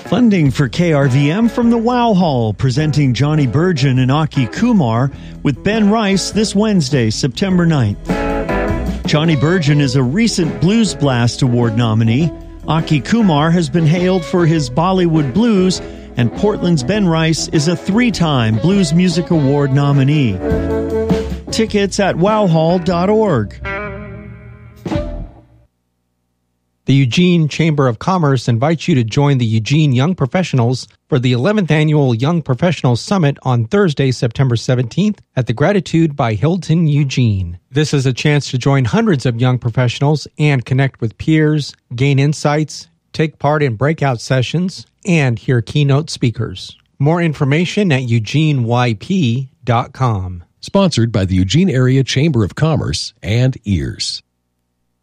Funding for KRVM from the Wow Hall, presenting Johnny Burgin and Aki Kumar with Ben Rice this Wednesday, September 9th. Johnny Burgin is a recent Blues Blast Award nominee. Aki Kumar has been hailed for his Bollywood blues, and Portland's Ben Rice is a 3-time Blues Music Award nominee. Tickets at wowhall.org. The Eugene Chamber of Commerce invites you to join the Eugene Young Professionals for the 11th Annual Young Professionals Summit on Thursday, September 17th at the Gratitude by Hilton Eugene. This is a chance to join hundreds of young professionals and connect with peers, gain insights, take part in breakout sessions, and hear keynote speakers. More information at eugeneyp.com. Sponsored by the Eugene Area Chamber of Commerce and EARS.